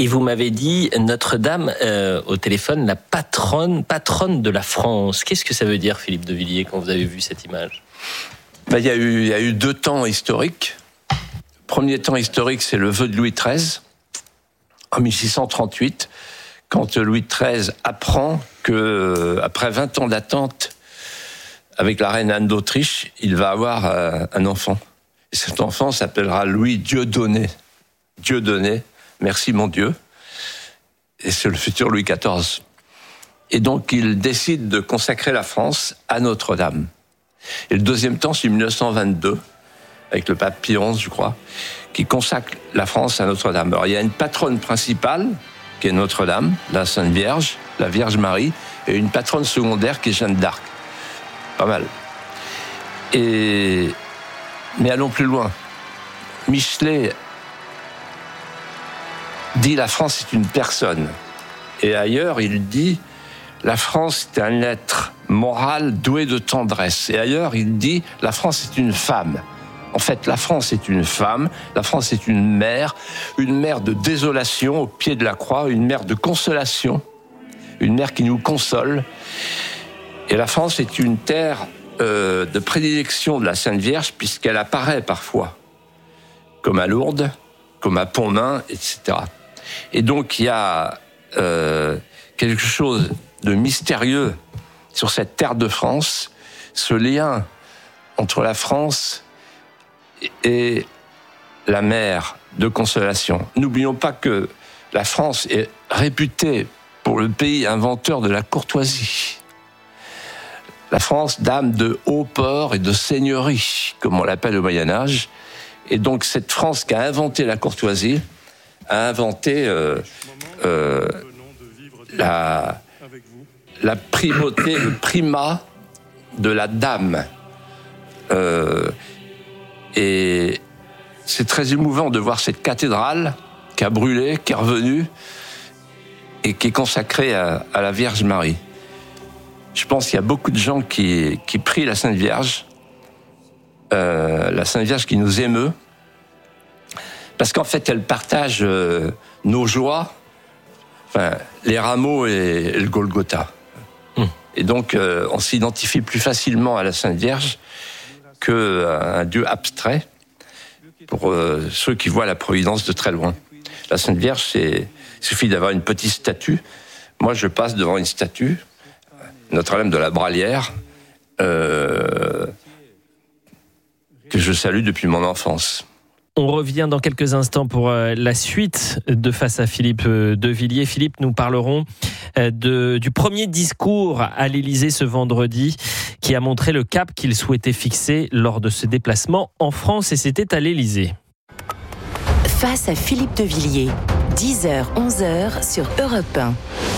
Et vous m'avez dit Notre-Dame au téléphone, la patronne de la France. Qu'est-ce que ça veut dire, Philippe de Villiers, quand vous avez vu cette image ? Il y a eu 2 temps historiques. Le premier temps historique, c'est le vœu de Louis XIII, en 1638, quand Louis XIII apprend que, après 20 ans d'attente avec la reine Anne d'Autriche, il va avoir un enfant. Et cet enfant s'appellera Louis Dieudonné. Dieudonné, merci mon Dieu. Et c'est le futur Louis XIV. Et donc, il décide de consacrer la France à Notre-Dame. Et le deuxième temps, c'est 1922, avec le pape Pie XI, je crois, qui consacre la France à Notre-Dame. Alors, il y a une patronne principale, qui est Notre-Dame, la Sainte Vierge, la Vierge Marie, et une patronne secondaire qui est Jeanne d'Arc. Pas mal. Mais allons plus loin. Michelet dit la France est une personne. Et ailleurs, il dit la France est un être moral doué de tendresse. Et ailleurs, il dit la France est une femme. En fait, la France est une femme, la France est une mère de désolation au pied de la croix, une mère de consolation, une mère qui nous console. Et la France est une terre de prédilection de la Sainte Vierge, puisqu'elle apparaît parfois, comme à Lourdes, comme à Pontmain, etc. Et donc, il y a quelque chose de mystérieux sur cette terre de France, ce lien entre la France et la mère de consolation. N'oublions pas que la France est réputée pour le pays inventeur de la courtoisie. La France, dame de haut port et de seigneurie, comme on l'appelle au Moyen-Âge. Et donc, cette France qui a inventé la courtoisie a inventé la primauté, le primat de la dame. Et c'est très émouvant de voir cette cathédrale qui a brûlé, qui est revenue et qui est consacrée à la Vierge Marie. Je pense qu'il y a beaucoup de gens qui prient la Sainte Vierge qui nous émeut, parce qu'en fait, elle partage nos joies, enfin, les rameaux et le Golgotha. Et donc, on s'identifie plus facilement à la Sainte Vierge qu'à un Dieu abstrait, pour ceux qui voient la providence de très loin. La Sainte Vierge, il suffit d'avoir une petite statue. Moi, je passe devant une statue, Notre-Dame de la Bralière, que je salue depuis mon enfance. On revient dans quelques instants pour la suite de Face à Philippe de Villiers. Philippe, nous parlerons du premier discours à l'Élysée ce vendredi qui a montré le cap qu'il souhaitait fixer lors de ce déplacement en France, et c'était à l'Élysée. Face à Philippe de Villiers, 10h, 11h sur Europe 1.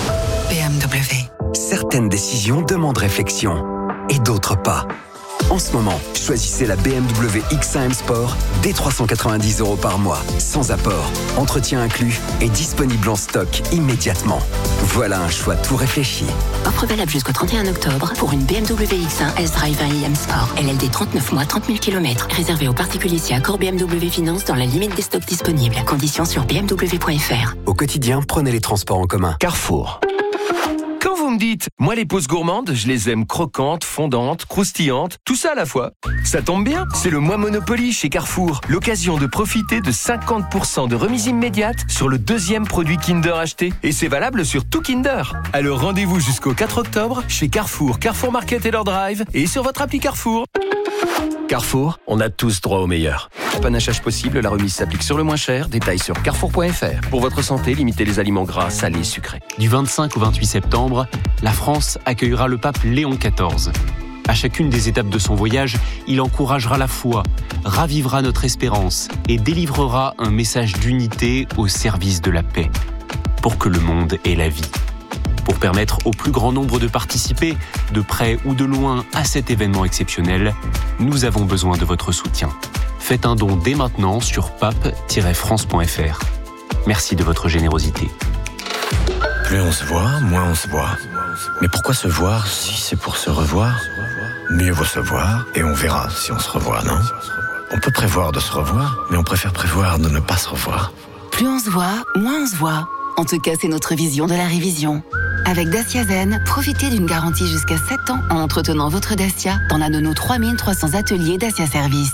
BMW. Certaines décisions demandent réflexion et d'autres pas. En ce moment, choisissez la BMW X1 M Sport dès 390 € par mois, sans apport, entretien inclus et disponible en stock immédiatement. Voilà un choix tout réfléchi. Offre valable jusqu'au 31 octobre pour une BMW X1 S-Drive 1 iM Sport. LLD 39 mois, 30 000 km. Réservé aux particuliers si accord BMW Finance dans la limite des stocks disponibles. Conditions sur bmw.fr. Au quotidien, prenez les transports en commun. Carrefour. Quand vous me dites, moi les pousses gourmandes, je les aime croquantes, fondantes, croustillantes, tout ça à la fois. Ça tombe bien, c'est le mois Monopoly chez Carrefour. L'occasion de profiter de 50% de remise immédiate sur le deuxième produit Kinder acheté. Et c'est valable sur tout Kinder. Alors rendez-vous jusqu'au 4 octobre chez Carrefour, Carrefour Market et leur drive et sur votre appli Carrefour. Carrefour, on a tous droit au meilleur. Panachage possible, la remise s'applique sur le moins cher. Détails sur carrefour.fr. Pour votre santé, limitez les aliments gras, salés, sucrés. Du 25 au 28 septembre, la France accueillera le pape Léon XIV. À chacune des étapes de son voyage, il encouragera la foi, ravivera notre espérance et délivrera un message d'unité au service de la paix, pour que le monde ait la vie. Pour permettre au plus grand nombre de participer, de près ou de loin, à cet événement exceptionnel, nous avons besoin de votre soutien. Faites un don dès maintenant sur pape-france.fr. Merci de votre générosité. Plus on se voit, moins on se voit. Mais pourquoi se voir si c'est pour se revoir ? Mieux vaut se voir et on verra si on se revoit, non ? On peut prévoir de se revoir, mais on préfère prévoir de ne pas se revoir. Plus on se voit, moins on se voit. En tout cas, c'est notre vision de la révision. Avec Dacia Zen, profitez d'une garantie jusqu'à 7 ans en entretenant votre Dacia dans l'un de nos 3300 ateliers Dacia Service.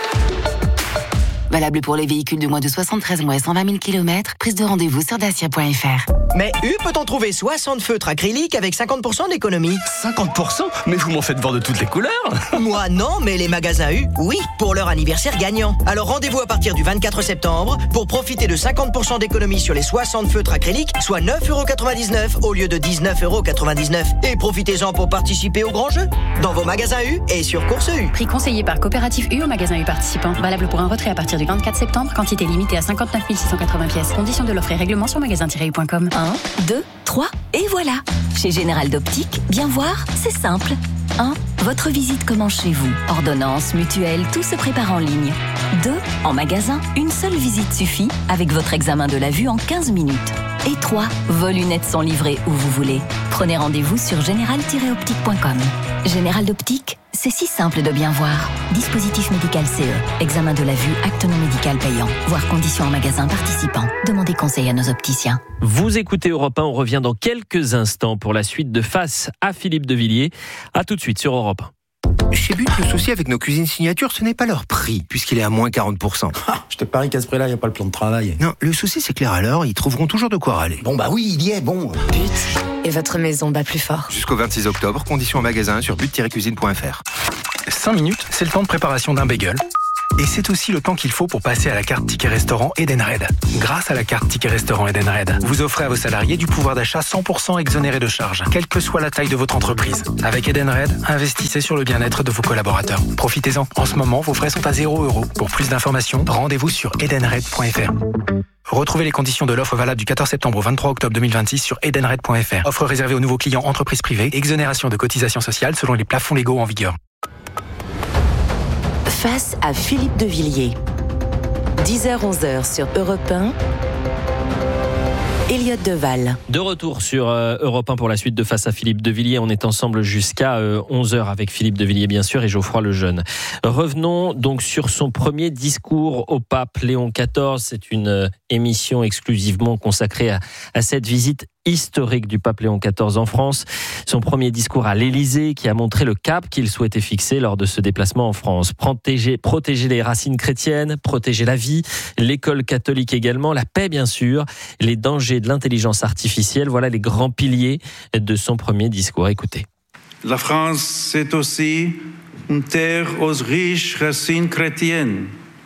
Valable pour les véhicules de moins de 73 mois et 120 000 km. Prise de rendez-vous sur dacia.fr. Mais U peut-on trouver 60 feutres acryliques avec 50% d'économie? 50%? Mais vous m'en faites voir de toutes les couleurs. Moi non, mais les magasins U, oui, pour leur anniversaire gagnant. Alors rendez-vous à partir du 24 septembre pour profiter de 50% d'économie sur les 60 feutres acryliques, soit 9,99€ au lieu de 19,99€. Et profitez-en pour participer au grand jeu dans vos magasins U et sur Course U. Prix conseillé par Coopérative U au magasin U participant. Valable pour un retrait à partir du 24 septembre. Quantité limitée à 59 680 pièces. Conditions de l'offre et règlement sur magasin-u.com. 1, 2, 3, et voilà. Chez Général d'Optique, bien voir, c'est simple. 1. Votre visite commence chez vous. Ordonnance, mutuelle, tout se prépare en ligne. 2. En magasin, une seule visite suffit avec votre examen de la vue en 15 minutes. Et 3. Vos lunettes sont livrées où vous voulez. Prenez rendez-vous sur général-optique.com. Général d'Optique, c'est si simple de bien voir. Dispositif médical CE. Examen de la vue, acte non médical payant. Voir conditions en magasin participant. Demandez conseil à nos opticiens. Vous écoutez Europe 1, on revient dans quelques instants pour la suite de Face à Philippe de Villiers. À tout de suite sur Europe 1. Chez But, le souci avec nos cuisines signature, ce n'est pas leur prix, puisqu'il est à moins 40%. Je te parie qu'à ce prix-là, il n'y a pas le plan de travail. Non, le souci, c'est que les râleurs, ils trouveront toujours de quoi râler. Bon, bah oui, il y est, bon. But, et votre maison bat plus fort. Jusqu'au 26 octobre, conditions en magasin sur but-cuisine.fr. 5 minutes, c'est le temps de préparation d'un bagel. Et c'est aussi le temps qu'il faut pour passer à la carte Ticket Restaurant Edenred. Grâce à la carte Ticket Restaurant Edenred, vous offrez à vos salariés du pouvoir d'achat 100% exonéré de charges, quelle que soit la taille de votre entreprise. Avec Edenred, investissez sur le bien-être de vos collaborateurs. Profitez-en. En ce moment, vos frais sont à 0€. Pour plus d'informations, rendez-vous sur edenred.fr. Retrouvez les conditions de l'offre valable du 14 septembre au 23 octobre 2026 sur edenred.fr. Offre réservée aux nouveaux clients entreprises privées, exonération de cotisations sociales selon les plafonds légaux en vigueur. Face à Philippe de Villiers. 10h-11h sur Europe 1. Elliot Deval. De retour sur Europe 1 pour la suite de Face à Philippe de Villiers. On est ensemble jusqu'à 11h avec Philippe de Villiers, bien sûr, et Geoffroy Lejeune. Revenons donc sur son premier discours au pape Léon XIV. C'est une émission exclusivement consacrée à cette visite historique du pape Léon XIV en France. Son premier discours à l'Élysée qui a montré le cap qu'il souhaitait fixer lors de ce déplacement en France. Protéger les racines chrétiennes, protéger la vie, l'école catholique également, la paix bien sûr, les dangers de l'intelligence artificielle. Voilà les grands piliers de son premier discours. Écoutez. La France, c'est aussi une terre aux riches racines chrétiennes.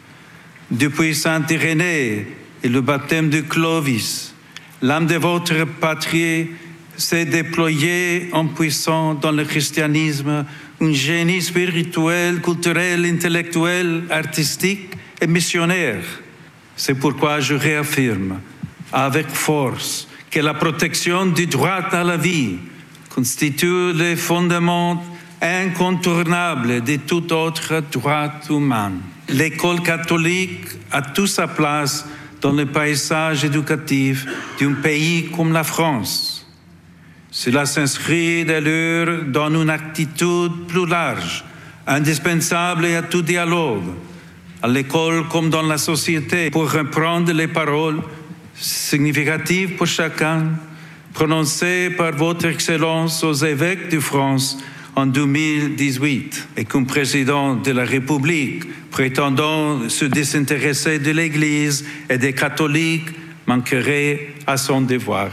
Depuis Saint-Irénée et le baptême de Clovis, l'âme de votre patrie s'est déployée en puissant dans le christianisme un génie spirituel, culturel, intellectuel, artistique et missionnaire. C'est pourquoi je réaffirme avec force que la protection du droit à la vie constitue le fondement incontournable de tout autre droit humain. L'école catholique a toute sa place dans le paysage éducatif d'un pays comme la France. Cela s'inscrit d'ailleurs dans une attitude plus large, indispensable à tout dialogue, à l'école comme dans la société, pour reprendre les paroles significatives pour chacun, prononcées par votre Excellence aux évêques de France en 2018, et qu'un président de la République prétendant se désintéresser de l'Église et des catholiques manquerait à son devoir.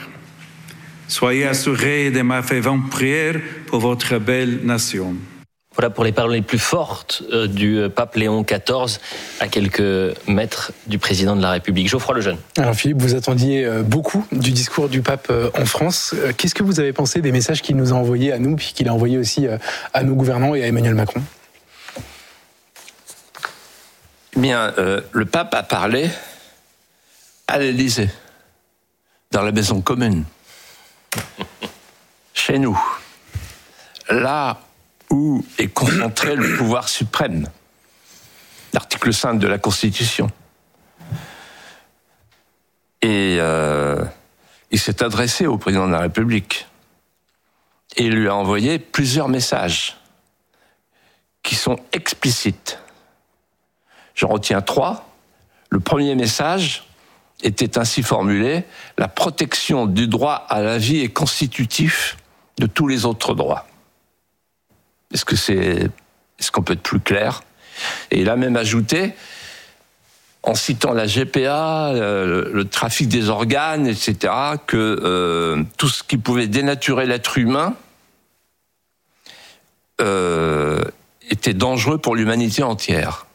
Soyez assurés de ma fervente prière pour votre belle nation. Voilà pour les paroles les plus fortes du pape Léon XIV à quelques mètres du président de la République. Geoffroy Lejeune. Alors Philippe, vous attendiez beaucoup du discours du pape en France. Qu'est-ce que vous avez pensé des messages qu'il nous a envoyés à nous, puis qu'il a envoyés aussi à nos gouvernants et à Emmanuel Macron ? Eh bien, le pape a parlé à l'Élysée, dans la maison commune, chez nous, là où est concentré le pouvoir suprême, l'article 5 de la Constitution. Et il s'est adressé au président de la République et il lui a envoyé plusieurs messages qui sont explicites. J'en retiens 3. Le premier message, était ainsi formulé: la protection du droit à la vie est constitutif de tous les autres droits. Est-ce qu'on peut être plus clair? Et il a même ajouté, en citant la GPA, le trafic des organes, etc., que tout ce qui pouvait dénaturer l'être humain était dangereux pour l'humanité entière.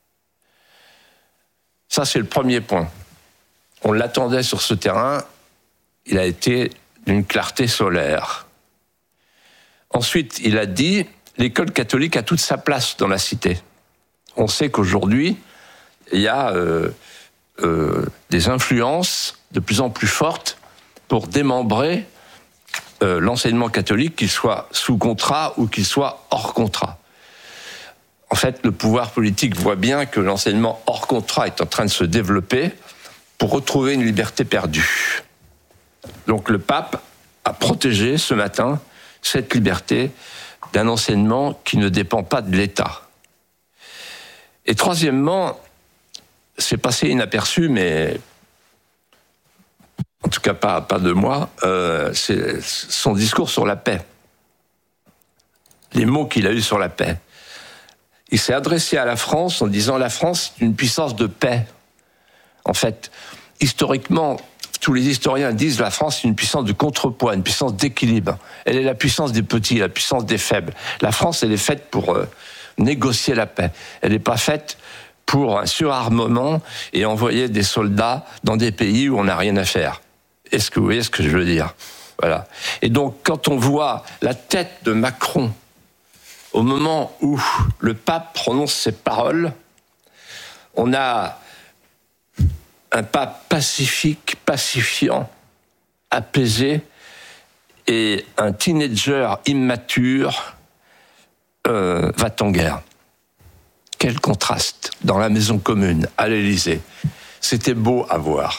Ça, c'est le premier point. On l'attendait sur ce terrain, il a été d'une clarté solaire. Ensuite, il a dit, l'école catholique a toute sa place dans la cité. On sait qu'aujourd'hui, il y a des influences de plus en plus fortes pour démembrer l'enseignement catholique, qu'il soit sous contrat ou qu'il soit hors contrat. En fait, le pouvoir politique voit bien que l'enseignement hors contrat est en train de se développer pour retrouver une liberté perdue. Donc le pape a protégé ce matin cette liberté d'un enseignement qui ne dépend pas de l'État. Et troisièmement, c'est passé inaperçu, mais en tout cas pas de moi, c'est son discours sur la paix. Les mots qu'il a eus sur la paix. Il s'est adressé à la France en disant « La France est une puissance de paix ». En fait, historiquement, tous les historiens disent la France est une puissance de contrepoids, une puissance d'équilibre. Elle est la puissance des petits, la puissance des faibles. La France, elle est faite pour négocier la paix. Elle n'est pas faite pour un surarmement et envoyer des soldats dans des pays où on n'a rien à faire. Est-ce que vous voyez ce que je veux dire? Voilà. Et donc, quand on voit la tête de Macron au moment où le pape prononce ces paroles, on a un pape pacifique, pacifiant, apaisé, et un teenager immature va-t-en guerre. Quel contraste dans la maison commune, à l'Élysée. C'était beau à voir.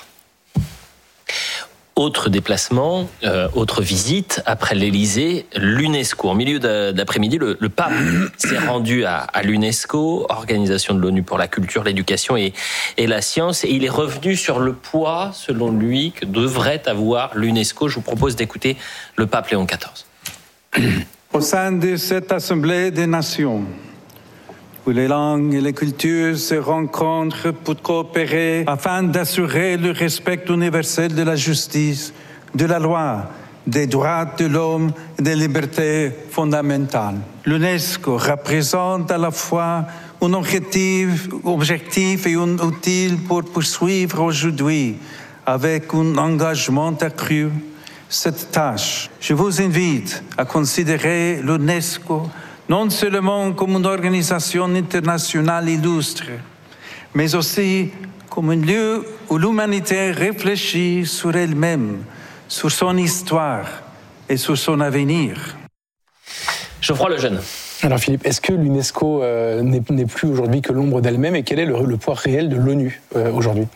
Autre déplacement, autre visite, après l'Élysée, l'UNESCO. En milieu d'après-midi, le pape s'est rendu à l'UNESCO, organisation de l'ONU pour la culture, l'éducation et la science, et il est revenu sur le poids, selon lui, que devrait avoir l'UNESCO. Je vous propose d'écouter le pape Léon XIV. Au sein de cette Assemblée des Nations, où les langues et les cultures se rencontrent pour coopérer afin d'assurer le respect universel de la justice, de la loi, des droits de l'homme et des libertés fondamentales. L'UNESCO représente à la fois un objectif et un outil pour poursuivre aujourd'hui, avec un engagement accru, cette tâche. Je vous invite à considérer l'UNESCO non seulement comme une organisation internationale illustre, mais aussi comme un lieu où l'humanité réfléchit sur elle-même, sur son histoire et sur son avenir. Geoffroy Lejeune. Alors Philippe, est-ce que l'UNESCO n'est plus aujourd'hui que l'ombre d'elle-même, et quel est le poids réel de l'ONU aujourd'hui?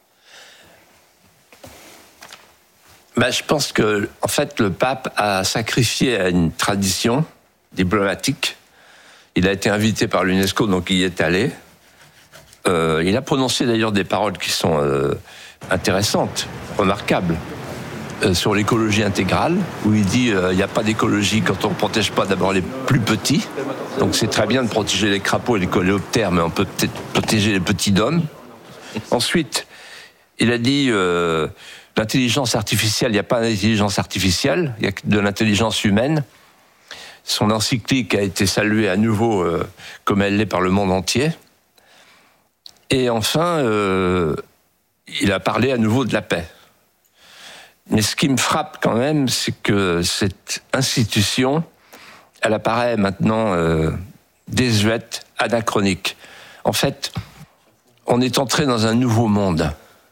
Je pense que, en fait, le pape a sacrifié à une tradition diplomatique. Il a été invité par l'UNESCO, donc il y est allé. Il a prononcé d'ailleurs des paroles qui sont intéressantes, remarquables, sur l'écologie intégrale, où il dit il n'y a pas d'écologie quand on ne protège pas d'abord les plus petits. Donc c'est très bien de protéger les crapauds et les coléoptères, mais on peut peut-être protéger les petits d'hommes. Ensuite, il a dit l'intelligence artificielle, il n'y a pas d'intelligence artificielle, il y a de l'intelligence humaine. Son encyclique a été saluée à nouveau comme elle l'est par le monde entier. Et enfin, il a parlé à nouveau de la paix. Mais ce qui me frappe quand même, c'est que cette institution, elle apparaît maintenant désuète, anachronique. En fait, on est entré dans un nouveau monde.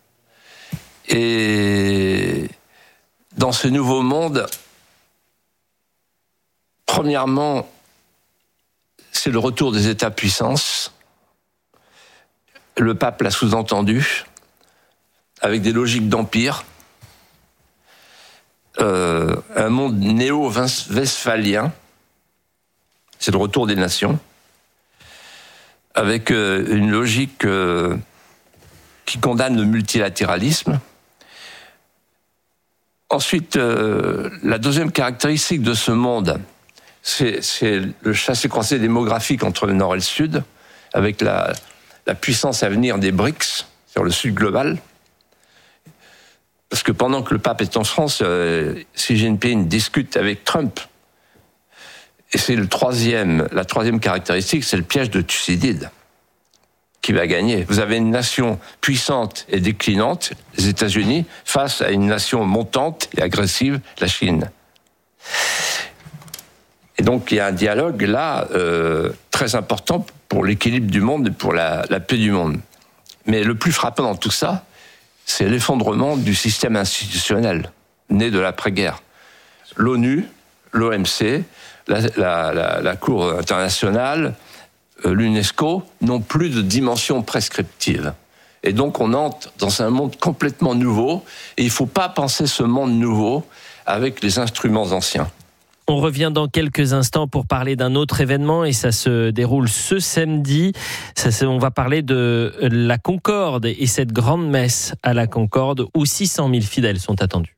Et dans ce nouveau monde, premièrement, c'est le retour des États-puissances. Le pape l'a sous-entendu, avec des logiques d'empire. Un monde néo-westphalien, c'est le retour des nations, avec une logique qui condamne le multilatéralisme. Ensuite, la deuxième caractéristique de ce monde, c'est le chassé-croisé démographique entre le Nord et le Sud, avec la puissance à venir des BRICS sur le Sud global. Parce que pendant que le pape est en France, Xi Jinping discute avec Trump. Et c'est la troisième caractéristique, c'est le piège de Thucydide qui va gagner. Vous avez une nation puissante et déclinante, les États-Unis, face à une nation montante et agressive, la Chine. Et donc il y a un dialogue là très important pour l'équilibre du monde et pour la paix du monde. Mais le plus frappant dans tout ça, c'est l'effondrement du système institutionnel né de l'après-guerre. L'ONU, l'OMC, la Cour internationale, l'UNESCO n'ont plus de dimension prescriptive. Et donc on entre dans un monde complètement nouveau, et il ne faut pas penser ce monde nouveau avec les instruments anciens. On revient dans quelques instants pour parler d'un autre événement, et ça se déroule ce samedi. On va parler de la Concorde et cette grande messe à la Concorde où 600 000 fidèles sont attendus.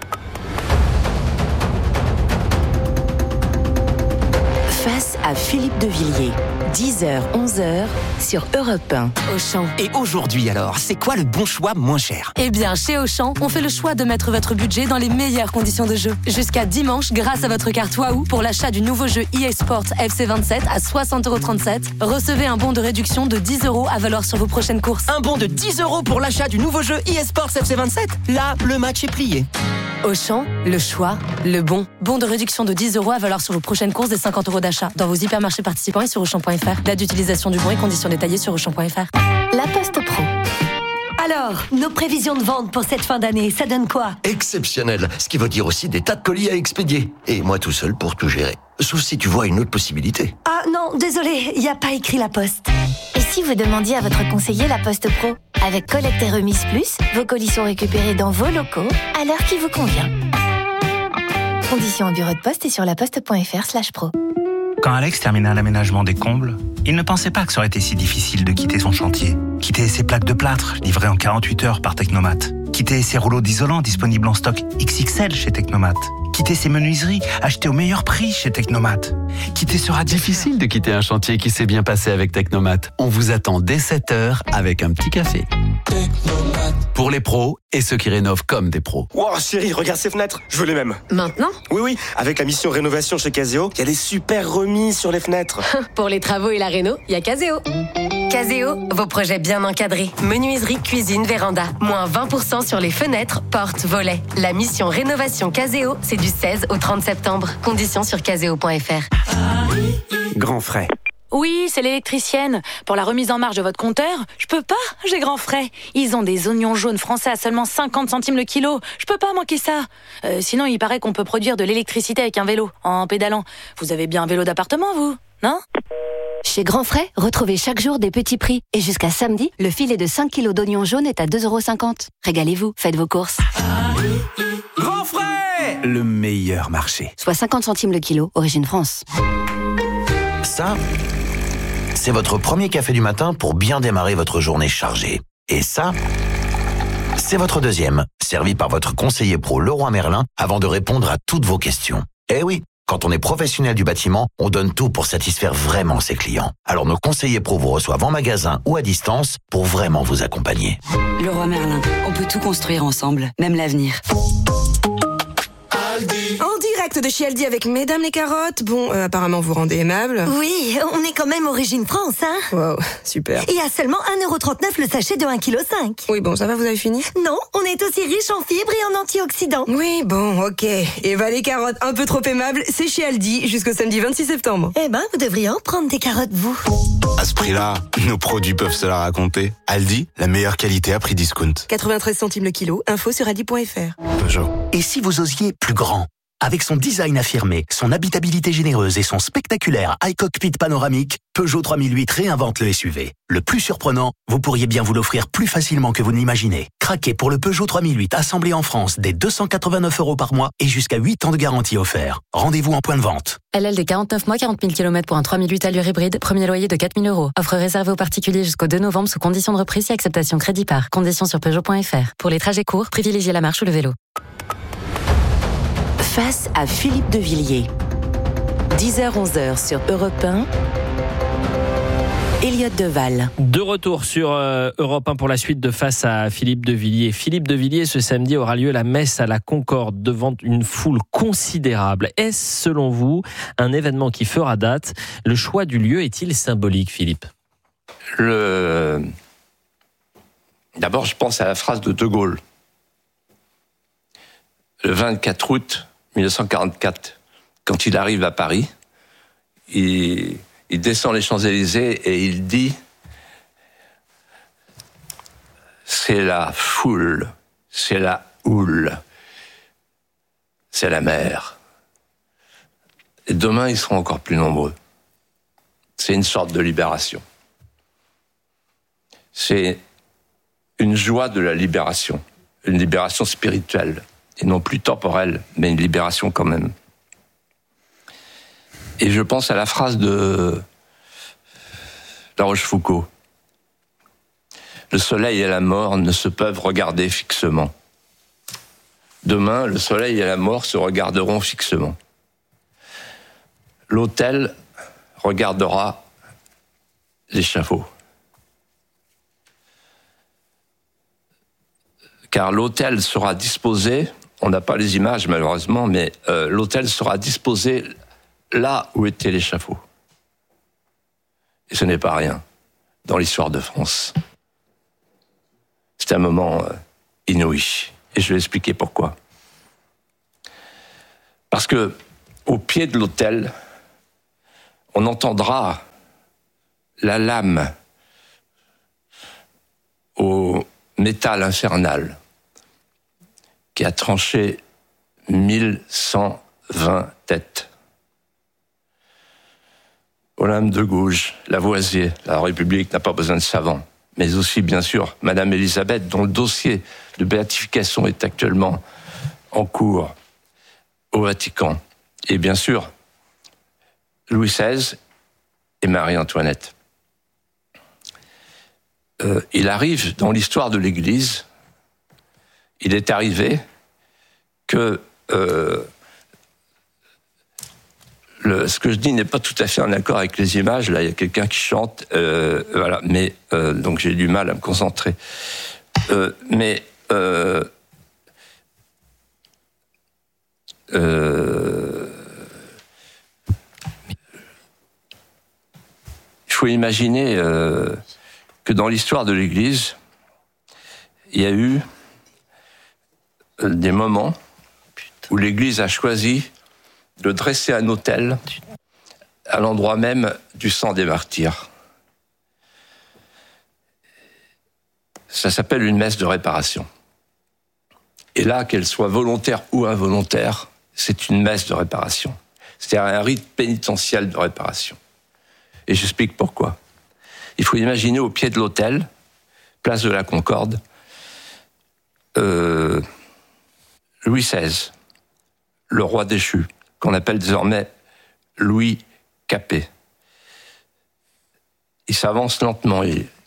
Face à Philippe de Villiers, 10h, 11h sur Europe 1. Auchan. Et aujourd'hui alors, c'est quoi le bon choix moins cher ? Eh bien, chez Auchan, on fait le choix de mettre votre budget dans les meilleures conditions de jeu. Jusqu'à dimanche, grâce à votre carte Wahoo, pour l'achat du nouveau jeu EA Sports FC27 à 60,37 €, recevez un bon de réduction de 10 € à valoir sur vos prochaines courses. Un bon de 10 € pour l'achat du nouveau jeu EA Sports FC27 ? Là, le match est plié. Auchan, le choix, le bon. Bon de réduction de 10 € à valoir sur vos prochaines courses des 50 € d'achat. Dans vos hypermarchés participants et sur Auchan.fr. Date d'utilisation du bon et conditions détaillées sur Auchan.fr. La Poste Pro. Alors, nos prévisions de vente pour cette fin d'année, ça donne quoi ? Exceptionnel, ce qui veut dire aussi des tas de colis à expédier. Et moi tout seul pour tout gérer. Sauf si tu vois une autre possibilité. Ah non, désolé, il n'y a pas écrit La Poste. Et si vous demandiez à votre conseiller La Poste Pro ? Avec collecte et remise plus, vos colis sont récupérés dans vos locaux à l'heure qui vous convient. Conditions au bureau de poste et sur laposte.fr/pro. Quand Alex terminait l'aménagement des combles, il ne pensait pas que ça aurait été si difficile de quitter son chantier. Quitter ses plaques de plâtre, livrées en 48 heures par Technomat. Quitter ses rouleaux d'isolant disponibles en stock XXL chez Technomat. Quitter ses menuiseries, achetées au meilleur prix chez Technomat. Quitter ce radiateur. Difficile de quitter un chantier qui s'est bien passé avec Technomat. On vous attend dès 7h avec un petit café. Technomat. Pour les pros et ceux qui rénovent comme des pros. Wow, chérie, regarde ces fenêtres. Je veux les mêmes. Maintenant ? Oui, avec la mission rénovation chez Caseo, il y a des super remises sur les fenêtres. Pour les travaux et la réno, il y a Caseo. Caseo, vos projets bien encadrés. Menuiserie, cuisine, véranda. Moins 20% sur les fenêtres, portes, volets. La mission rénovation Caseo, c'est du 16 au 30 septembre. Conditions sur caseo.fr. Grand frais. Oui, c'est l'électricienne. Pour la remise en marge de votre compteur, je peux pas, j'ai grand frais. Ils ont des oignons jaunes français à seulement 50 centimes le kilo. Je peux pas manquer ça. Sinon, il paraît qu'on peut produire de l'électricité avec un vélo, en pédalant. Vous avez bien un vélo d'appartement, vous ? Non ? Chez Grand Frais, retrouvez chaque jour des petits prix. Et jusqu'à samedi, le filet de 5 kilos d'oignons jaunes est à 2,50 €. Régalez-vous, faites vos courses. Grand Frais ! Le meilleur marché. Soit 50 centimes le kilo, origine France. Ça, c'est votre premier café du matin pour bien démarrer votre journée chargée. Et ça, c'est votre deuxième, servi par votre conseiller pro Leroy Merlin avant de répondre à toutes vos questions. Eh oui, quand on est professionnel du bâtiment, on donne tout pour satisfaire vraiment ses clients. Alors nos conseillers pro vous reçoivent en magasin ou à distance pour vraiment vous accompagner. Leroy Merlin, on peut tout construire ensemble, même l'avenir. En direct de chez Aldi avec Mesdames les carottes. Bon, apparemment vous rendez aimable. Oui, on est quand même origine France, hein. Wow, super. Et à seulement 1,39 € le sachet de 1,5 kg. Oui, bon, ça va, vous avez fini ? Non, on est aussi riche en fibres et en antioxydants. Oui, bon, ok. Et bah les carottes un peu trop aimables, c'est chez Aldi jusqu'au samedi 26 septembre. Eh ben, vous devriez en prendre des carottes, vous. À ce prix-là, nos produits peuvent se la raconter. Aldi, la meilleure qualité à prix discount. 93 centimes le kilo, info sur aldi.fr. Peugeot. Et si vous osiez plus grand ? Avec son design affirmé, son habitabilité généreuse et son spectaculaire iCockpit panoramique, Peugeot 3008 réinvente le SUV. Le plus surprenant, vous pourriez bien vous l'offrir plus facilement que vous ne l'imaginez. Craquez pour le Peugeot 3008 assemblé en France dès 289 € par mois et jusqu'à 8 ans de garantie offert. Rendez-vous en point de vente. LLD 49 mois, 40 000 km pour un 3008 allure hybride, premier loyer de 4 000 €. Offre réservée aux particuliers jusqu'au 2 novembre sous conditions de reprise et acceptation crédit par. Conditions sur Peugeot.fr. Pour les trajets courts, privilégiez la marche ou le vélo. Face à Philippe de Villiers. 10h-11h sur Europe 1. Elliott Deval. De retour sur Europe 1 pour la suite de Face à Philippe de Villiers. Philippe de Villiers, ce samedi aura lieu la messe à la Concorde devant une foule considérable. Est-ce, selon vous, un événement qui fera date ? Le choix du lieu est-il symbolique, Philippe ? D'abord, je pense à la phrase de De Gaulle. Le 24 août 1944, quand il arrive à Paris, il descend les Champs-Élysées et il dit « C'est la foule, c'est la houle, c'est la mer. » Et demain, ils seront encore plus nombreux. C'est une sorte de libération. C'est une joie de la libération, une libération spirituelle. Et non plus temporelle, mais une libération quand même. Et je pense à la phrase de La Rochefoucauld. Le soleil et la mort ne se peuvent regarder fixement. Demain, le soleil et la mort se regarderont fixement. L'autel regardera l'échafaud. Car l'autel sera disposé, on n'a pas les images malheureusement, mais l'autel sera disposé là où était l'échafaud. Et ce n'est pas rien dans l'histoire de France. C'est un moment inouï. Et je vais expliquer pourquoi. Parce que au pied de l'autel, on entendra la lame au métal infernal qui a tranché 1120 têtes. Olympe de Gouges, Lavoisier, la République n'a pas besoin de savants, mais aussi, bien sûr, Madame Élisabeth, dont le dossier de béatification est actuellement en cours au Vatican. Et bien sûr, Louis XVI et Marie-Antoinette. Il arrive dans l'histoire de l'Église, il est arrivé que ce que je dis n'est pas tout à fait en accord avec les images. Là, il y a quelqu'un qui chante, voilà. Mais donc j'ai du mal à me concentrer. Il faut imaginer que dans l'histoire de l'Église, il y a eu des moments où l'Église a choisi de dresser un autel à l'endroit même du sang des martyrs. Ça s'appelle une messe de réparation. Et là, qu'elle soit volontaire ou involontaire, c'est une messe de réparation. C'est un rite pénitentiel de réparation. Et j'explique pourquoi. Il faut imaginer au pied de l'autel, place de la Concorde, Louis XVI, le roi déchu, qu'on appelle désormais Louis Capet. Il s'avance lentement,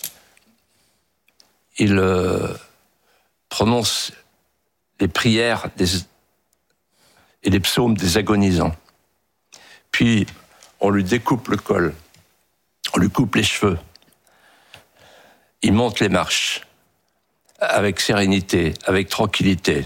il prononce les prières et les psaumes des agonisants. Puis, on lui découpe le col, on lui coupe les cheveux. Il monte les marches, avec sérénité, avec tranquillité.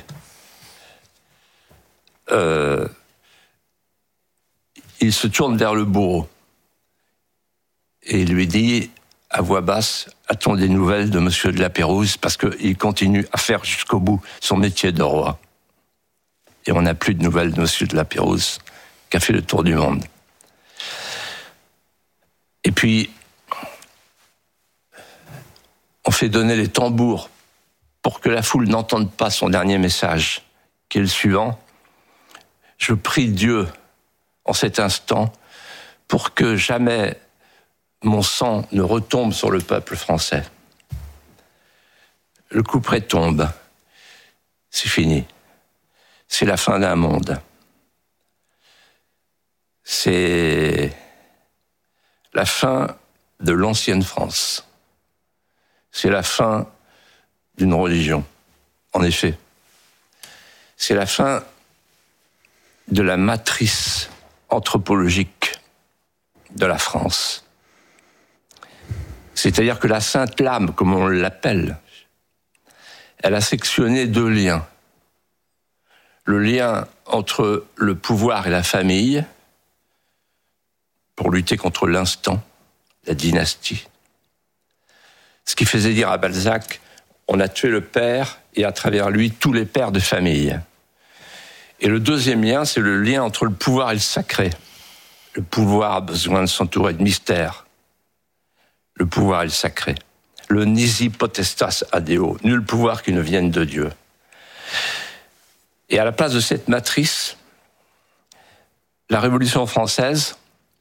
Il se tourne vers le bourreau et il lui dit à voix basse: a-t-on des nouvelles de Monsieur de la Pérouse? Parce qu'il continue à faire jusqu'au bout son métier de roi. Et on n'a plus de nouvelles de Monsieur de la Pérouse, qui a fait le tour du monde. Et puis, on fait donner les tambours pour que la foule n'entende pas son dernier message, qui est le suivant: Je prie Dieu en cet instant pour que jamais mon sang ne retombe sur le peuple français. Le couperet tombe. C'est fini. C'est la fin d'un monde. C'est la fin de l'ancienne France. C'est la fin d'une religion, en effet. C'est la fin de la matrice anthropologique de la France. C'est-à-dire que la Sainte Lame, comme on l'appelle, elle a sectionné deux liens. Le lien entre le pouvoir et la famille, pour lutter contre l'instant, la dynastie. Ce qui faisait dire à Balzac, on a tué le père et à travers lui tous les pères de famille. Et le deuxième lien, c'est le lien entre le pouvoir et le sacré. Le pouvoir a besoin de s'entourer de mystères. Le pouvoir est le sacré. Le nisi potestas ad Deo, nul pouvoir qui ne vienne de Dieu. Et à la place de cette matrice, la Révolution française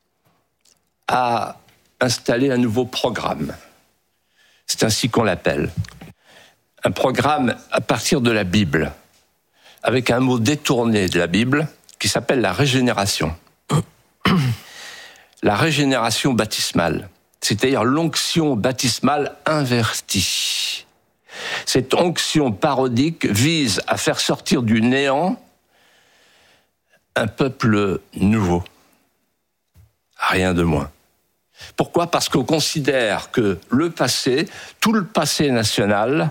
a installé un nouveau programme. C'est ainsi qu'on l'appelle. Un programme à partir de la Bible, avec un mot détourné de la Bible qui s'appelle la régénération. La régénération baptismale, c'est-à-dire l'onction baptismale invertie. Cette onction parodique vise à faire sortir du néant un peuple nouveau. Rien de moins. Pourquoi ? Parce qu'on considère que le passé, tout le passé national,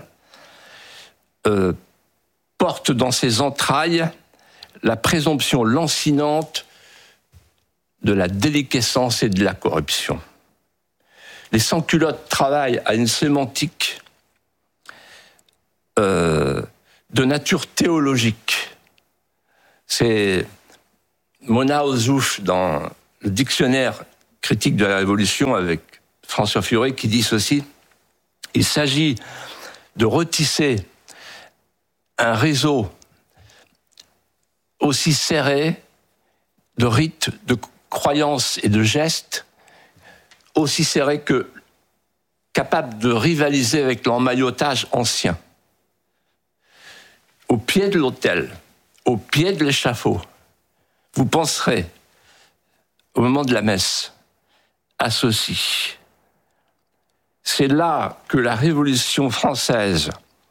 porte dans ses entrailles la présomption lancinante de la déliquescence et de la corruption. Les sans-culottes travaillent à une sémantique de nature théologique. C'est Mona Ozouf dans le dictionnaire critique de la Révolution avec François Furet qui dit ceci: il s'agit de retisser un réseau aussi serré de rites, de croyances et de gestes, aussi serré que capable de rivaliser avec l'emmaillotage ancien. Au pied de l'autel, au pied de l'échafaud, vous penserez, au moment de la messe, à ceci. C'est là que la Révolution française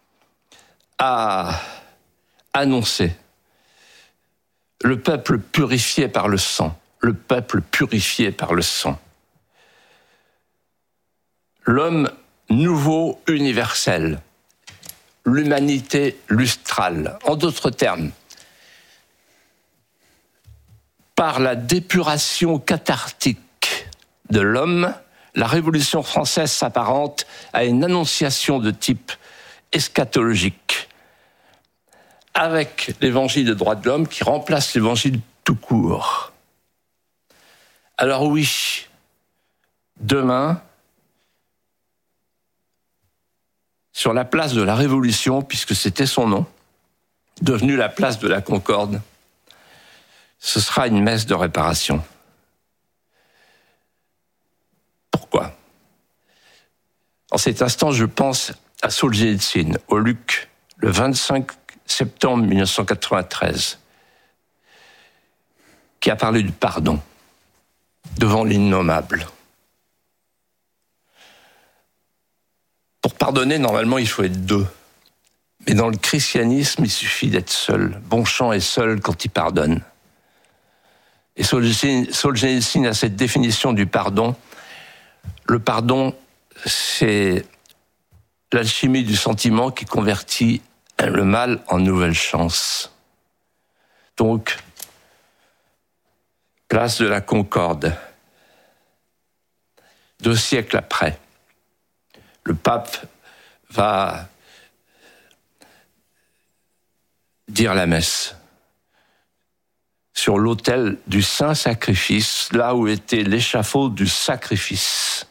a annoncé le peuple purifié par le sang, le peuple purifié par le sang. L'homme nouveau universel, l'humanité lustrale. En d'autres termes, par la dépuration cathartique de l'homme, la Révolution française s'apparente à une annonciation de type eschatologique, avec l'évangile des droits de l'homme qui remplace l'évangile tout court. Alors oui, demain, sur la place de la Révolution, puisque c'était son nom, devenue la place de la Concorde, ce sera une messe de réparation. Pourquoi ? En cet instant, je pense à Solzhenitsyn, au Luc, le 25 septembre 1993, qui a parlé du pardon devant l'innommable. Pour pardonner, normalement, il faut être deux. Mais dans le christianisme, il suffit d'être seul. Bonchamp est seul quand il pardonne. Et Solzhenitsyn a cette définition du pardon. Le pardon, c'est l'alchimie du sentiment qui convertit le mal en nouvelle chance. Donc, place de la Concorde, 2 siècles après, le pape va dire la messe sur l'autel du saint sacrifice, là où était l'échafaud du sacrifice.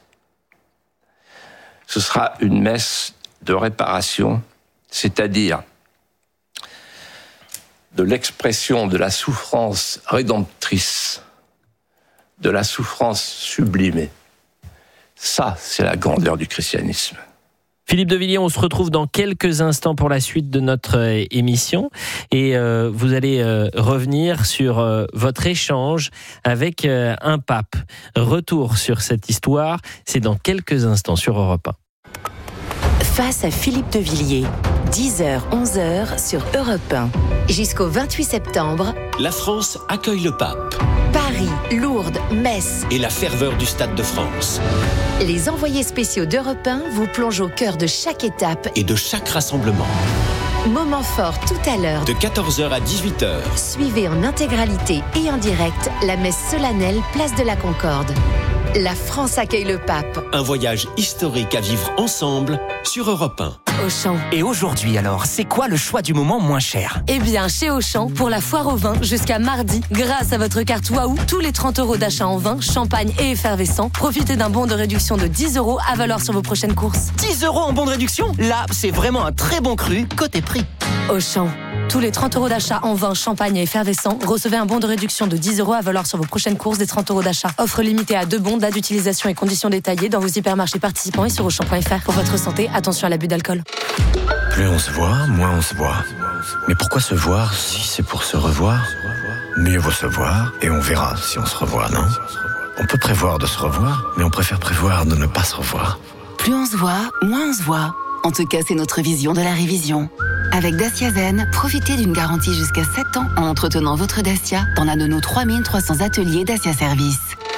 Ce sera une messe de réparation, c'est-à-dire de l'expression de la souffrance rédemptrice, de la souffrance sublimée. Ça, c'est la grandeur du christianisme. Philippe de Villiers, on se retrouve dans quelques instants pour la suite de notre émission et vous allez revenir sur votre échange avec un pape. Retour sur cette histoire, c'est dans quelques instants sur Europe 1. Face à Philippe de Villiers, 10h, 11h sur Europe 1. Jusqu'au 28 septembre, la France accueille le pape. Paris, Lourdes, Metz et la ferveur du Stade de France. Les envoyés spéciaux d'Europe 1 vous plongent au cœur de chaque étape et de chaque rassemblement. Moment fort tout à l'heure. De 14h à 18h. Suivez en intégralité et en direct la messe solennelle Place de la Concorde. La France accueille le pape. Un voyage historique à vivre ensemble sur Europe 1. Auchan. Et aujourd'hui alors, c'est quoi le choix du moment moins cher ? Eh bien, chez Auchan, pour la foire au vin, jusqu'à mardi, grâce à votre carte Waouh, tous les 30 € d'achat en vin, champagne et effervescent, profitez d'un bon de réduction de 10 € à valoir sur vos prochaines courses. 10 € en bon de réduction ? Là, c'est vraiment un très bon cru côté prix. Auchan. Tous les 30 € d'achat en vin, champagne et effervescent, recevez un bon de réduction de 10 € à valoir sur vos prochaines courses des 30 € d'achat. Offre limitée à 2 bons, date d'utilisation et conditions détaillées dans vos hypermarchés participants et sur Auchan.fr. Pour votre santé, attention à l'abus d'alcool. Plus on se voit, moins on se voit. Mais pourquoi se voir si c'est pour se revoir ? Mieux vaut se voir et on verra si on se revoit, non ? On peut prévoir de se revoir, mais on préfère prévoir de ne pas se revoir. Plus on se voit, moins on se voit. En tout cas, c'est notre vision de la révision. Avec Dacia Zen, profitez d'une garantie jusqu'à 7 ans en entretenant votre Dacia dans l'un de nos 3300 ateliers Dacia Service.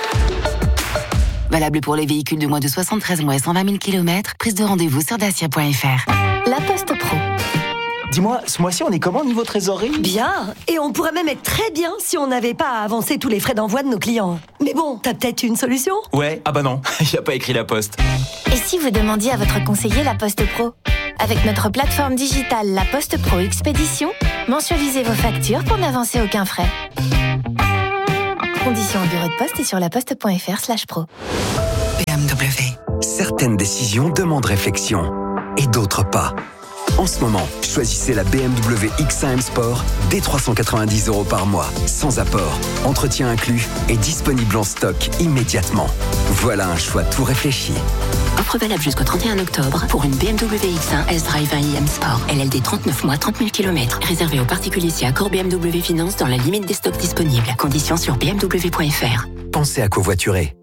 Valable pour les véhicules de moins de 73 mois et 120 000 km, prise de rendez-vous sur dacia.fr. La Poste Pro. Dis-moi, ce mois-ci, on est comment niveau trésorerie ? Bien, et on pourrait même être très bien si on n'avait pas à avancer tous les frais d'envoi de nos clients. Mais bon, t'as peut-être une solution ? Ouais, ah bah non, il a pas écrit La Poste. Et si vous demandiez à votre conseiller La Poste Pro ? Avec notre plateforme digitale La Poste Pro Expédition, mensualisez vos factures pour n'avancer aucun frais. Conditions en bureau de poste et sur laposte.fr/pro. BMW. Certaines décisions demandent réflexion et d'autres pas. En ce moment, choisissez la BMW X1 M Sport dès 390 € par mois, sans apport, entretien inclus et disponible en stock immédiatement. Voilà un choix tout réfléchi. Offre valable jusqu'au 31 octobre pour une BMW X1 S-Drive 20 iM Sport. LLD 39 mois, 30 000 km. Réservé aux particuliers si accord BMW Finance dans la limite des stocks disponibles. Conditions sur bmw.fr. Pensez à covoiturer.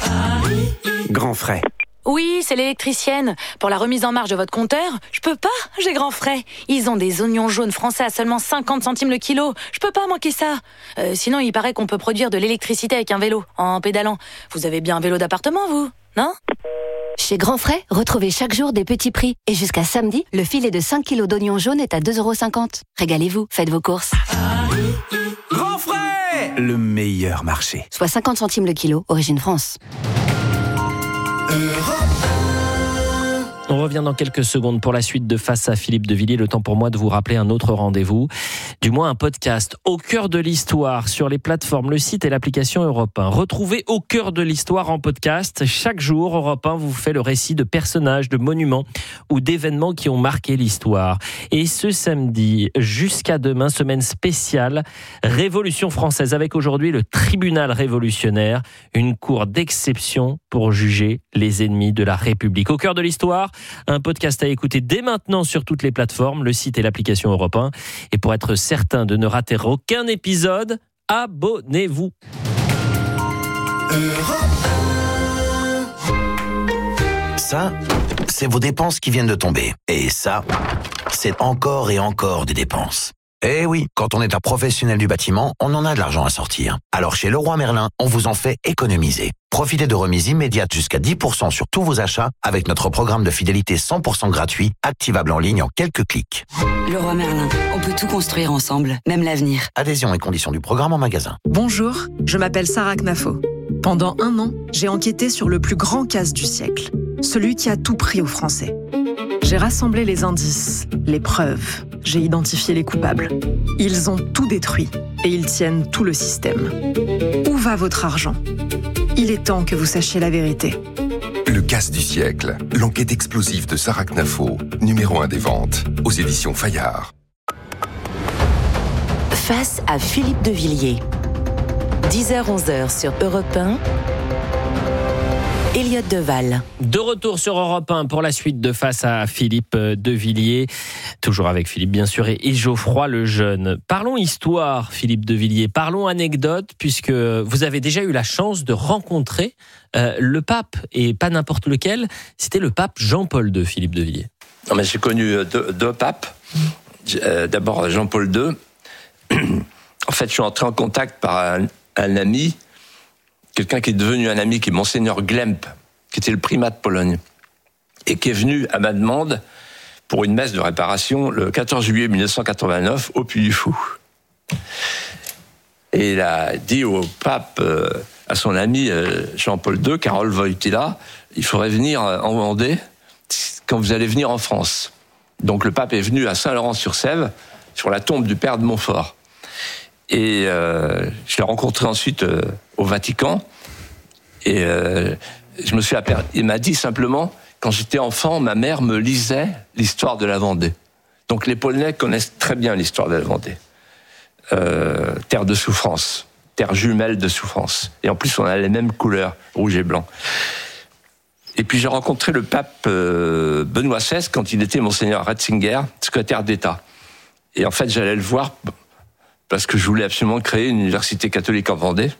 Grand frais. Oui, c'est l'électricienne. Pour la remise en marche de votre compteur, je peux pas, j'ai grand frais. Ils ont des oignons jaunes français à seulement 50 centimes le kilo. Je peux pas manquer ça. Sinon, il paraît qu'on peut produire de l'électricité avec un vélo, en pédalant. Vous avez bien un vélo d'appartement, vous, non ? Chez Grand Frais, retrouvez chaque jour des petits prix. Et jusqu'à samedi, le filet de 5 kilos d'oignons jaunes est à 2,50 €. Régalez-vous, faites vos courses. Grand Frais, le meilleur marché. Soit 50 centimes le kilo, origine France. On revient dans quelques secondes pour la suite de Face à Philippe de Villiers. Le temps pour moi de vous rappeler un autre rendez-vous, du moins un podcast Au cœur de l'histoire sur les plateformes, le site et l'application Europe 1. Retrouvez Au cœur de l'histoire en podcast. Chaque jour, Europe 1 vous fait le récit de personnages, de monuments ou d'événements qui ont marqué l'histoire. Et ce samedi jusqu'à demain, semaine spéciale Révolution française, avec aujourd'hui le tribunal révolutionnaire, une cour d'exception pour juger les ennemis de la République. Au cœur de l'histoire, un podcast à écouter dès maintenant sur toutes les plateformes, le site et l'application Europe 1. Et pour être certain de ne rater aucun épisode, abonnez-vous. Ça, c'est vos dépenses qui viennent de tomber. Et ça, c'est encore et encore des dépenses. Eh oui, quand on est un professionnel du bâtiment, on en a de l'argent à sortir. Alors chez Leroy Merlin, on vous en fait économiser. Profitez de remises immédiates jusqu'à 10% sur tous vos achats avec notre programme de fidélité 100% gratuit, activable en ligne en quelques clics. Leroy Merlin, on peut tout construire ensemble, même l'avenir. Adhésion et conditions du programme en magasin. Bonjour, je m'appelle Sarah Knafo. Pendant 1 an, j'ai enquêté sur le plus grand casse du siècle, celui qui a tout pris aux Français. J'ai rassemblé les indices, les preuves, j'ai identifié les coupables. Ils ont tout détruit et ils tiennent tout le système. Où va votre argent ? Il est temps que vous sachiez la vérité. Le casse du siècle, l'enquête explosive de Sarah Knafo, numéro 1 des ventes, aux éditions Fayard. Face à Philippe de Villiers. 10h-11h sur Europe 1. Elliott Deval. De retour sur Europe 1 pour la suite de Face à Philippe de Villiers. Toujours avec Philippe, bien sûr, et Geoffroy Lejeune. Parlons histoire, Philippe de Villiers. Parlons anecdote, puisque vous avez déjà eu la chance de rencontrer le pape, et pas n'importe lequel. C'était le pape Jean-Paul II, Philippe de Villiers. Non, mais j'ai connu deux papes. D'abord Jean-Paul II. En fait, je suis entré en contact par un ami, quelqu'un qui est devenu un ami, qui est Monseigneur Glemp, qui était le primat de Pologne, et qui est venu à ma demande pour une messe de réparation le 14 juillet 1989 au Puy du Fou. Et il a dit au pape, à son ami Jean-Paul II, Karol Wojtyła, il faudrait venir en Vendée quand vous allez venir en France. Donc le pape est venu à Saint-Laurent-sur-Sèvre, sur la tombe du père de Montfort. Et je l'ai rencontré ensuite au Vatican. Et je me suis aperçu. Il m'a dit simplement, quand j'étais enfant, ma mère me lisait l'histoire de la Vendée. Donc les Polonais connaissent très bien l'histoire de la Vendée. Terre de souffrance, terre jumelle de souffrance. Et en plus, on a les mêmes couleurs, rouge et blanc. Et puis j'ai rencontré le pape Benoît XVI quand il était Monseigneur Ratzinger, secrétaire d'État. Et en fait, j'allais le voir parce que je voulais absolument créer une université catholique en Vendée,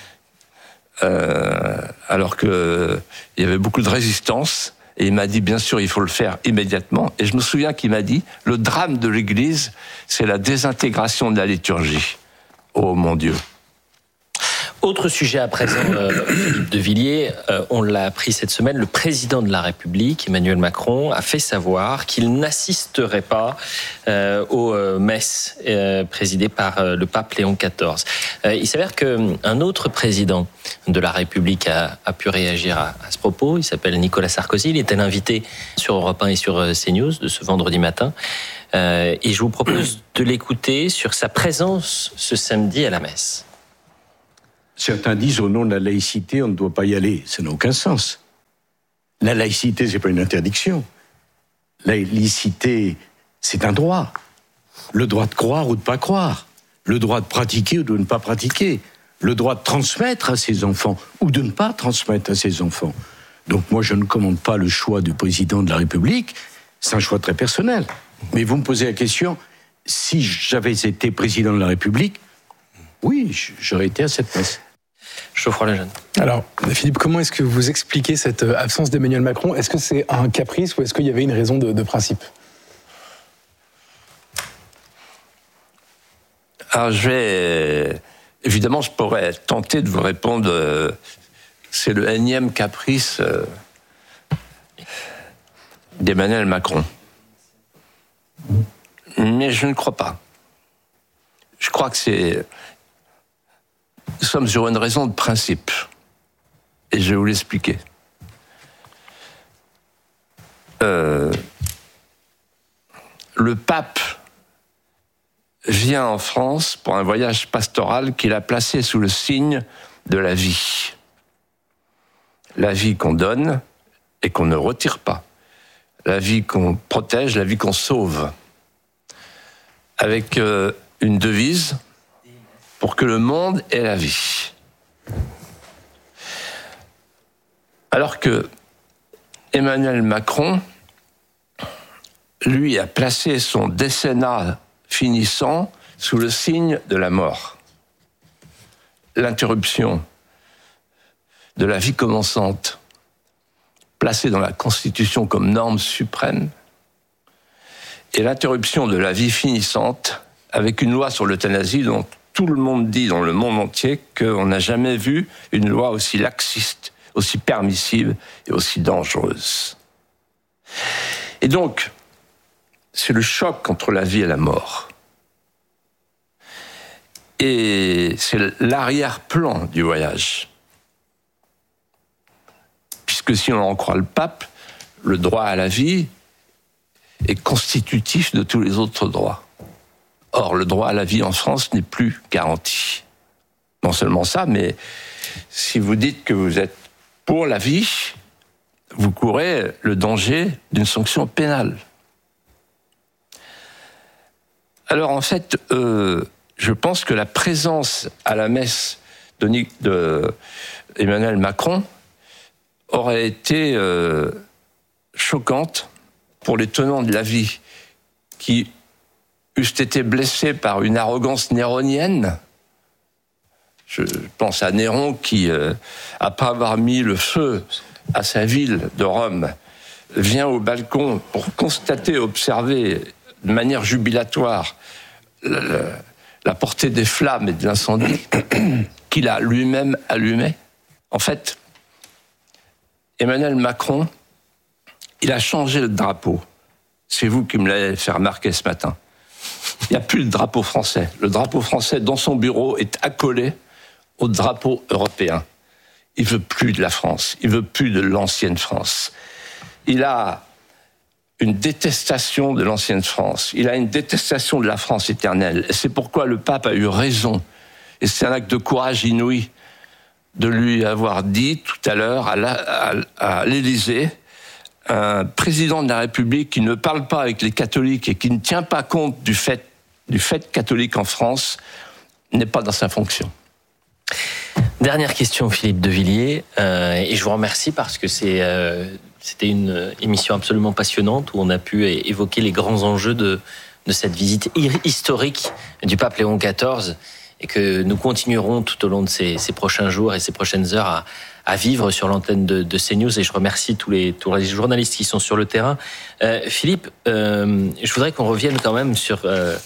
alors qu'il y avait beaucoup de résistance. Et il m'a dit, bien sûr, il faut le faire immédiatement. Et je me souviens qu'il m'a dit, le drame de l'Église, c'est la désintégration de la liturgie. Oh mon Dieu. Autre sujet à présent, Philippe de Villiers, on l'a appris cette semaine, le président de la République, Emmanuel Macron, a fait savoir qu'il n'assisterait pas aux messes présidées par le pape Léon XIV. Il s'avère qu'un autre président de la République a pu réagir à ce propos. Il s'appelle Nicolas Sarkozy. Il était l'invité sur Europe 1 et sur CNews de ce vendredi matin. Et je vous propose de l'écouter sur sa présence ce samedi à la messe. Certains disent au nom de la laïcité, on ne doit pas y aller. Ça n'a aucun sens. La laïcité, c'est pas une interdiction. La laïcité, c'est un droit. Le droit de croire ou de pas croire. Le droit de pratiquer ou de ne pas pratiquer. Le droit de transmettre à ses enfants ou de ne pas transmettre à ses enfants. Donc moi, je ne commande pas le choix du président de la République. C'est un choix très personnel. Mais vous me posez la question, si j'avais été président de la République, oui, j'aurais été à cette messe. Geoffroy Lejeune. Alors, Philippe, comment est-ce que vous expliquez cette absence d'Emmanuel Macron ? Est-ce que c'est un caprice ou est-ce qu'il y avait une raison de principe ? Alors, évidemment, je pourrais tenter de vous répondre. C'est le énième caprice d'Emmanuel Macron. Mais je ne crois pas. Je crois que nous sommes sur une raison de principe. Et je vais vous l'expliquer. Le pape vient en France pour un voyage pastoral qu'il a placé sous le signe de la vie. La vie qu'on donne et qu'on ne retire pas. La vie qu'on protège, la vie qu'on sauve. Avec une devise, pour que le monde ait la vie. Alors que Emmanuel Macron, lui, a placé son décennat finissant sous le signe de la mort. L'interruption de la vie commençante, placée dans la Constitution comme norme suprême, et l'interruption de la vie finissante avec une loi sur l'euthanasie dont tout le monde dit dans le monde entier qu'on n'a jamais vu une loi aussi laxiste, aussi permissive et aussi dangereuse. Et donc, c'est le choc entre la vie et la mort. Et c'est l'arrière-plan du voyage. Puisque si on en croit le pape, le droit à la vie est constitutif de tous les autres droits. Or, le droit à la vie en France n'est plus garanti. Non seulement ça, mais si vous dites que vous êtes pour la vie, vous courez le danger d'une sanction pénale. Alors en fait, je pense que la présence à la messe de Emmanuel Macron aurait été choquante pour les tenants de la vie qui eussent été blessés par une arrogance néronienne. Je pense à Néron qui, après avoir mis le feu à sa ville de Rome, vient au balcon pour constater, observer de manière jubilatoire la portée des flammes et de l'incendie qu'il a lui-même allumé. En fait, Emmanuel Macron, il a changé le drapeau. C'est vous qui me l'avez fait remarquer ce matin. Il n'y a plus de drapeau français. Le drapeau français, dans son bureau, est accolé au drapeau européen. Il veut plus de la France. Il veut plus de l'ancienne France. Il a une détestation de l'ancienne France. Il a une détestation de la France éternelle. Et c'est pourquoi le pape a eu raison. Et c'est un acte de courage inouï de lui avoir dit tout à l'heure à l'Élysée, un président de la République qui ne parle pas avec les catholiques et qui ne tient pas compte du fait catholique en France n'est pas dans sa fonction. Dernière question, Philippe de Villiers, et je vous remercie parce que c'était une émission absolument passionnante où on a pu évoquer les grands enjeux de cette visite historique du pape Léon XIV et que nous continuerons tout au long de ces prochains jours et ces prochaines heures à vivre sur l'antenne de CNews. Et je remercie tous les journalistes qui sont sur le terrain. Philippe, je voudrais qu'on revienne quand même sur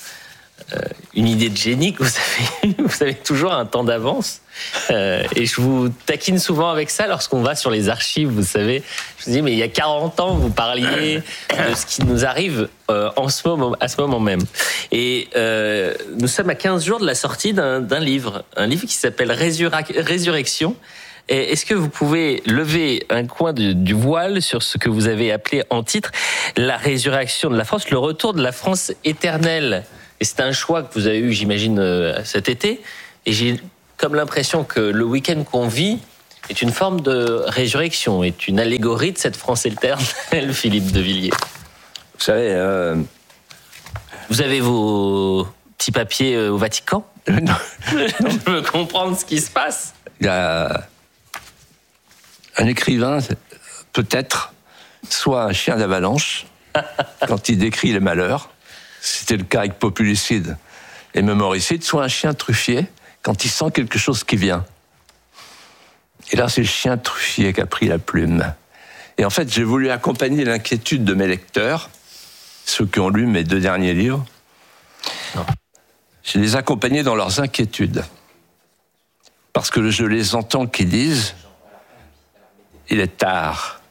une idée de génie que vous avez toujours un temps d'avance. Et je vous taquine souvent avec ça lorsqu'on va sur les archives, vous savez. Je vous dis, mais il y a 40 ans, vous parliez de ce qui nous arrive à ce moment même. Et nous sommes à 15 jours de la sortie d'un livre, un livre qui s'appelle Résurrection. Et est-ce que vous pouvez lever un coin du voile sur ce que vous avez appelé en titre la résurrection de la France, le retour de la France éternelle? Et c'est un choix que vous avez eu, j'imagine, cet été. Et j'ai comme l'impression que le week-end qu'on vit est une forme de résurrection, est une allégorie de cette France éternelle, Philippe de Villiers. Vous savez... Vous avez vos petits papiers au Vatican? Non. Je veux comprendre ce qui se passe. Il y a un écrivain, peut-être, soit un chien d'avalanche, quand il décrit les malheurs, c'était le cas avec Populicide et Mémoricide, soit un chien truffier, quand il sent quelque chose qui vient. Et là, c'est le chien truffier qui a pris la plume. Et en fait, j'ai voulu accompagner l'inquiétude de mes lecteurs, ceux qui ont lu mes 2 derniers livres. Non. Je les accompagnais dans leurs inquiétudes. Parce que je les entends qui disent « Il est tard.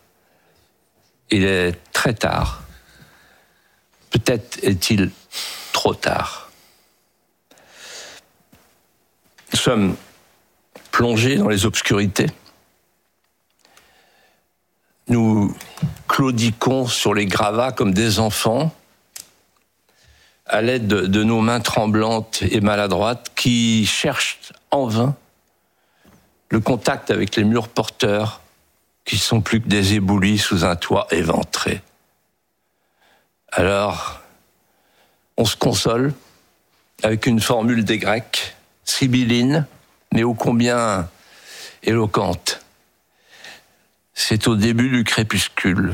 Il est très tard. Peut-être est-il trop tard. » Nous sommes plongés dans les obscurités. Nous claudiquons sur les gravats comme des enfants, à l'aide de nos mains tremblantes et maladroites qui cherchent en vain le contact avec les murs porteurs qui sont plus que des éboulis sous un toit éventré. Alors, on se console avec une formule des Grecs, sibylline, mais ô combien éloquente. C'est au début du crépuscule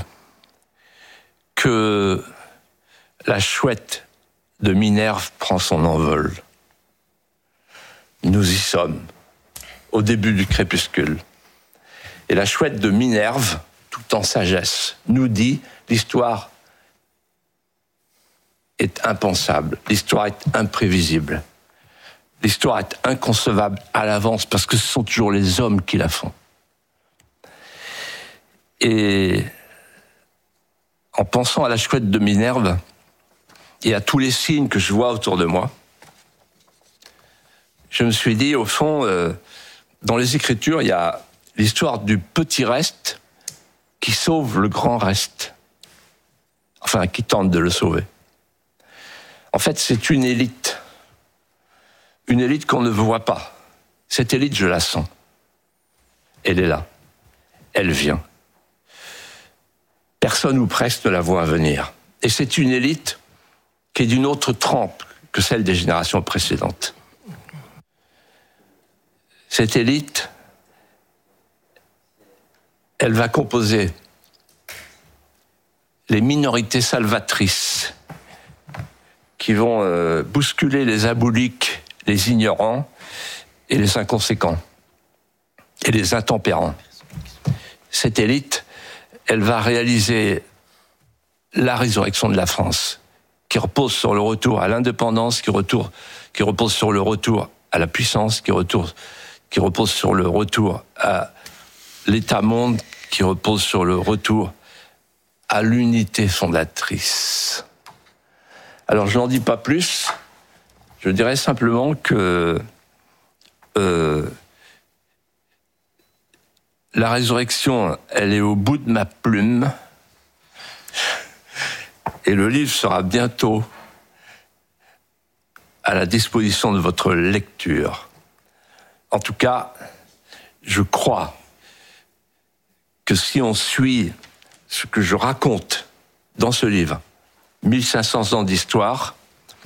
que la chouette de Minerve prend son envol. Nous y sommes, au début du crépuscule. Et la chouette de Minerve, tout en sagesse, nous dit l'histoire est impensable, l'histoire est imprévisible, l'histoire est inconcevable à l'avance parce que ce sont toujours les hommes qui la font. Et en pensant à la chouette de Minerve et à tous les signes que je vois autour de moi, je me suis dit, au fond, dans les Écritures, il y a l'histoire du petit reste qui sauve le grand reste. Enfin, qui tente de le sauver. En fait, c'est une élite qu'on ne voit pas. Cette élite, je la sens. Elle est là. Elle vient. Personne ou presque ne la voit venir. Et c'est une élite qui est d'une autre trempe que celle des générations précédentes. Cette élite, elle va composer les minorités salvatrices qui vont bousculer les abouliques, les ignorants et les inconséquents et les intempérants. Cette élite, elle va réaliser la résurrection de la France, qui repose sur le retour à l'indépendance, qui repose sur le retour à la puissance, qui repose sur le retour à l'État-monde, qui repose sur le retour à l'unité fondatrice. Alors je n'en dis pas plus, je dirais simplement que la résurrection, elle est au bout de ma plume, et le livre sera bientôt à la disposition de votre lecture. En tout cas, je crois que si on suit ce que je raconte dans ce livre, 1500 ans d'histoire,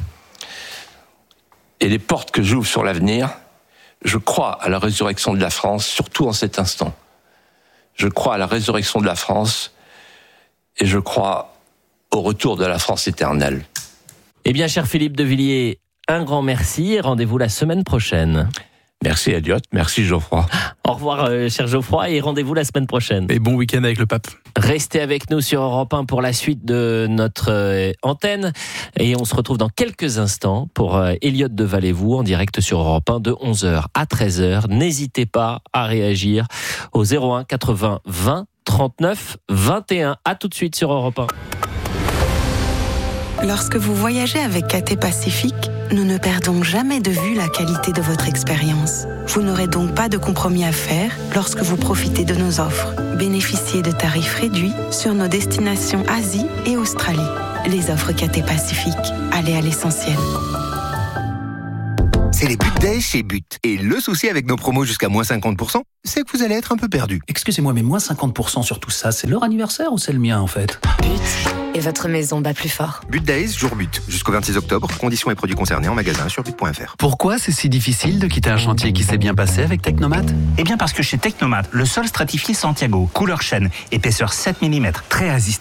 et les portes que j'ouvre sur l'avenir, je crois à la résurrection de la France, surtout en cet instant. Je crois à la résurrection de la France, et je crois au retour de la France éternelle. Eh bien, cher Philippe de Villiers, un grand merci et rendez-vous la semaine prochaine. Merci Elliot, merci Geoffroy. Au revoir cher Geoffroy et rendez-vous la semaine prochaine. Et bon week-end avec le pape. Restez avec nous sur Europe 1 pour la suite de notre antenne et on se retrouve dans quelques instants pour Elliot de Vallévaux en direct sur Europe 1 de 11h à 13h. N'hésitez pas à réagir au 01 80 20 39 21. À tout de suite sur Europe 1. Lorsque vous voyagez avec KT Pacific, nous ne perdons jamais de vue la qualité de votre expérience. Vous n'aurez donc pas de compromis à faire lorsque vous profitez de nos offres. Bénéficiez de tarifs réduits sur nos destinations Asie et Australie. Les offres KT Pacific, allez à l'essentiel. C'est les But Days chez But. Et le souci avec nos promos jusqu'à moins 50%, c'est que vous allez être un peu perdu. Excusez-moi, mais moins 50% sur tout ça, c'est leur anniversaire ou c'est le mien en fait ? But. Et votre maison bat plus fort. But Days, jour but. Jusqu'au 26 octobre. Conditions et produits concernés en magasin sur but.fr. Pourquoi c'est si difficile de quitter un chantier qui s'est bien passé avec Technomat ? Eh bien parce que chez Technomat, le sol stratifié Santiago, couleur chêne, épaisseur 7 mm, très résistant